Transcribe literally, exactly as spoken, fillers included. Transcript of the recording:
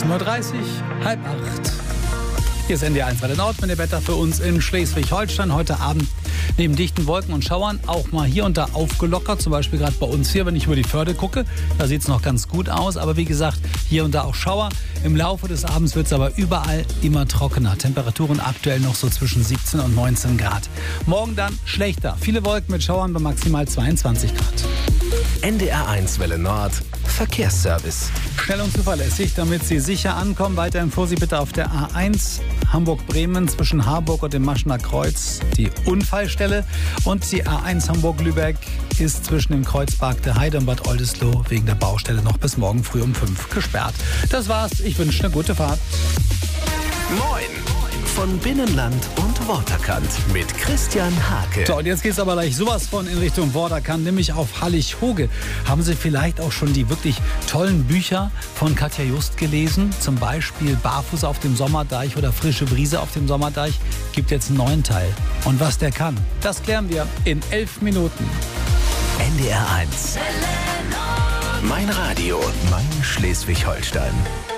siebzehn Uhr dreißig, halb acht. Hier ist N D R eins Welle Nord mit dem Wetter für uns in Schleswig-Holstein. Heute Abend neben dichten Wolken und Schauern auch mal hier und da aufgelockert. Zum Beispiel gerade bei uns hier, wenn ich über die Förde gucke. Da sieht es noch ganz gut aus. Aber wie gesagt, hier und da auch Schauer. Im Laufe des Abends wird es aber überall immer trockener. Temperaturen aktuell noch so zwischen siebzehn und neunzehn Grad. Morgen dann schlechter. Viele Wolken mit Schauern bei maximal zweiundzwanzig Grad. N D R eins Welle Nord Verkehrsservice. Schnell und zuverlässig, damit Sie sicher ankommen. Weiterhin Vorsicht bitte auf der A eins Hamburg-Bremen zwischen Harburg und dem Maschener Kreuz die Unfallstelle. Und die A eins Hamburg-Lübeck ist zwischen dem Kreuzpark der Heide und Bad Oldesloe wegen der Baustelle noch bis morgen früh um fünf gesperrt. Das war's. Ich wünsche eine gute Fahrt. Moin! Von Binnenland und Waterkant mit Christian Hake. So, und jetzt geht's aber gleich sowas von in Richtung Waterkant, nämlich auf Hallig-Hoge. Haben Sie vielleicht auch schon die wirklich tollen Bücher von Katja Just gelesen? Zum Beispiel Barfuß auf dem Sommerdeich oder Frische Brise auf dem Sommerdeich. Gibt jetzt einen neuen Teil. Und was der kann, das klären wir in elf Minuten. N D R eins. Mein Radio, mein Schleswig-Holstein.